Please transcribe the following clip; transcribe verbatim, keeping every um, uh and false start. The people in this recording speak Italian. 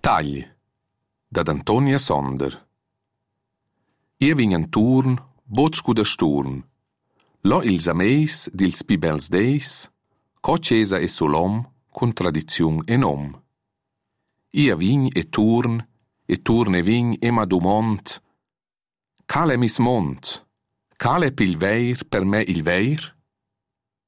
Tagli, da Antonia Sonder. Io vin in turn, bocco da sturn. Lo ils ameis dils pi bels deis, co cesa e solom, con tradiziun e nom. Io vin e turn, e turn e vin e ma dumont, cal è mis mont, cal è pil veir per me il veir?